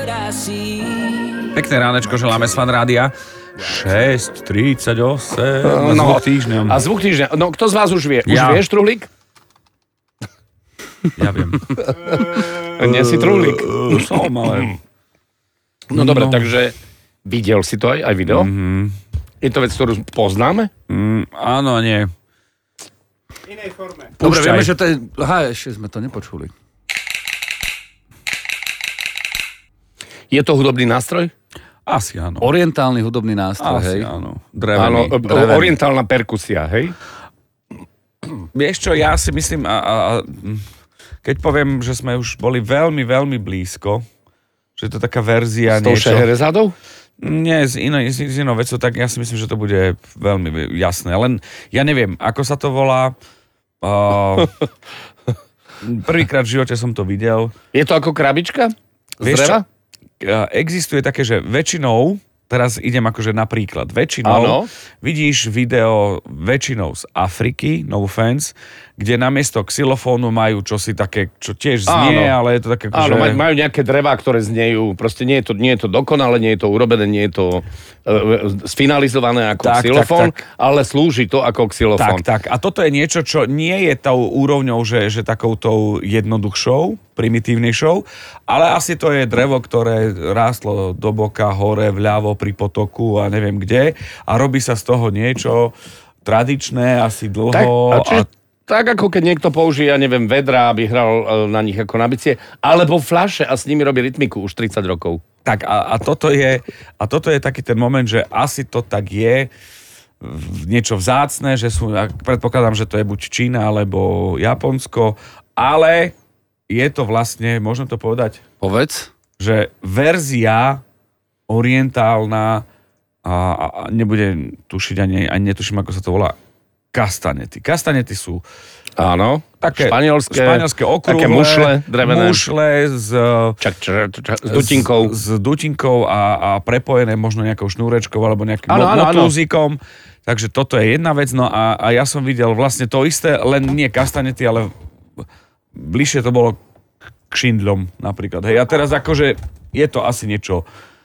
Pekné ránečko želáme z Fan Rádia. 6:38 zvuk týždňa. A zvuk týždňa. No, kto z vás už vie? Už vieš, Truhlík? Ja viem. Nie si Truhlík. Som, ale... No dobre, takže videl si to aj video? Je to vec, ktorú poznáme? Áno, nie. V inej forme. Dobre, vieme, že to je... Aha, ešte sme to nepočuli. Je to hudobný nástroj? Asi áno. Orientálny hudobný nástroj, Asi hej. áno. Áno, Drevený. orientálna perkusia, hej? Vieš čo, ja si myslím, keď poviem, že sme už boli veľmi, veľmi blízko, že to je taká verzia S tou Šeherezadou? Nie, s inou vecou, tak ja si myslím, že to bude veľmi jasné. Len ja neviem, ako sa to volá. Prvýkrát v živote som to videl. Je to ako krabička? Z Vieš dreva? Existuje také, že väčšinou, teraz idem akože napríklad, väčšinou vidíš video väčšinou z Afriky, no offense, kde namiesto xylofónu majú čosi také, čo tiež znie, ale je to také akože... Áno, majú nejaké drevá, ktoré znejú, proste nie je to dokonale, nie je to urobené, nie je to sfinalizované ako xylofón, ale slúži to ako xylofón. Tak. A toto je niečo, čo nie je tou úrovňou, že takoutou jednoduchšou, primitívnejšou, ale asi to je drevo, ktoré rástlo do boka, hore, vľavo, pri potoku a neviem kde a robí sa z toho niečo tradičné, asi dlho. Tak ako keď niekto použije, ja neviem, vedra, aby hral na nich ako na bicie, alebo fľaše a s nimi robí rytmiku už 30 rokov. Tak a toto je taký ten moment, že asi to tak je niečo vzácne, že sú, predpokladám, že to je buď Čína alebo Japonsko, ale je to vlastne, môžem to povedať? Povedz. Že verzia orientálna a nebudem tušiť, ani netuším, ako sa to volá, kastanety. Kastanety sú také španielské okrúhle, také mušle drevené. Mušle s dutinkou. S dutinkou a prepojené možno nejakou šnúrečkou alebo nejakým motúzikom. Takže toto je jedna vec. No a ja som videl vlastne to isté, len nie kastanety, ale bližšie to bolo k šindľom napríklad. Hej, a teraz akože je to asi niečo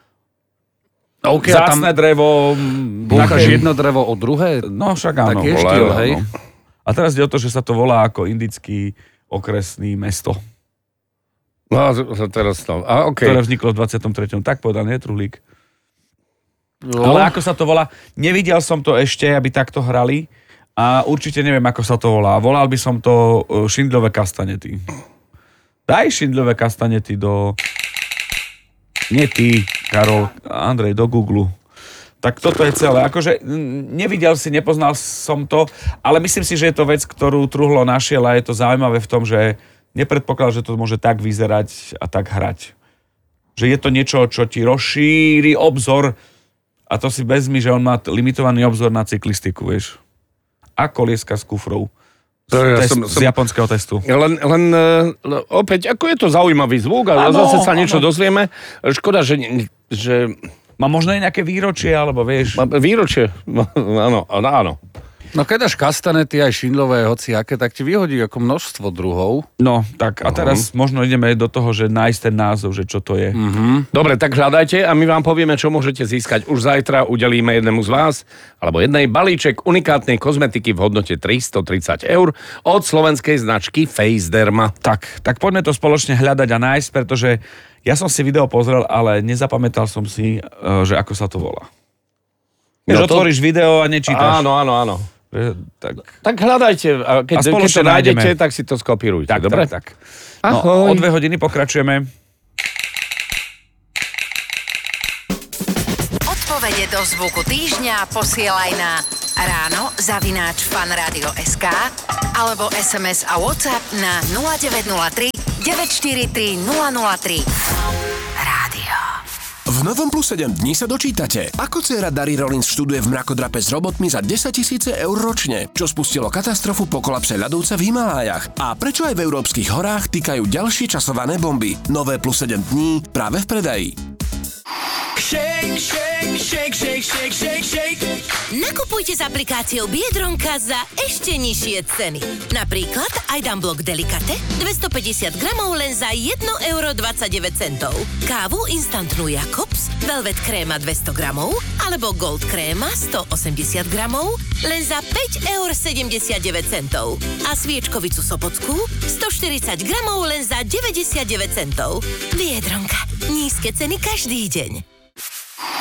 vzácne drevo. Búchaš jedno drevo o druhé? No však áno. Tak je štýl, hej. A teraz ide o to, že sa to volá ako indický okresný mesto. No teraz to. Ktoré vzniklo v 23. Tak povedal, nie, Truhlík? No. Ale ako sa to volá? Nevidel som to ešte, aby takto hrali a určite neviem, ako sa to volá. Volal by som to šindľové kastanety. Daj šindľové kastanety do... Nie ty, Karol, Andrej, do Google. Tak toto je celé. Akože nevidel si, nepoznal som to, ale myslím si, že je to vec, ktorú Truhlo našiel a je to zaujímavé v tom, že nepredpokladal, že to môže tak vyzerať a tak hrať. Že je to niečo, čo ti rozšíri obzor a to si vezmi, že on má limitovaný obzor na cyklistiku, vieš. A kolieska s kufrou. Z japonského testu. Len opäť, ako je to zaujímavý zvuk a zase sa niečo dozvieme. Škoda, že má možno aj nejaké výročie, alebo vieš? Výročie, áno. No keď dáš kastanety aj šindľové, hociaké, tak ti vyhodí ako množstvo druhov. No, tak a teraz možno ideme do toho, že nájsť ten názov, že čo to je. Dobre, tak hľadajte a my vám povieme, čo môžete získať. Už zajtra udelíme jednému z vás, alebo jednej balíček unikátnej kozmetiky v hodnote 330 € od slovenskej značky Facederma. Tak poďme to spoločne hľadať a nájsť, pretože ja som si video pozrel, ale nezapamätal som si, že ako sa to volá. Keď otvoríš video a nečítaš. Áno. Tak hľadajte, a keď to nájdete, tak si to skopírujte. Dobre? Tak. No, o 2 hodiny pokračujeme. Odpovede do zvuku týždňa posielaj na ráno@fanradio.sk alebo SMS a WhatsApp na 0903 943 003. Rádio. V novom Plus 7 dní sa dočítate, ako dcéra Dary Rollins študuje v mrakodrape s robotmi za 10 000 € ročne, čo spustilo katastrofu po kolapse ľadovca v Himalájach a prečo aj v európskych horách týkajú ďalšie časované bomby. Nové Plus 7 dní práve v predaji. Shake, shake, shake, shake, shake, shake, shake. Nakupujte s aplikáciou Biedronka za ešte nižšie ceny. Napríklad Ajdan Blok Delicate 250 gramov len za 1,29 €. Kávu instantnú Jakobs Velvet Kréma 200 gramov alebo Gold Kréma 180 gramov len za 5,79 €. A sviečkovicu Sopockú 140 gramov len za 99 centov. Biedronka. Nízke ceny každý deň.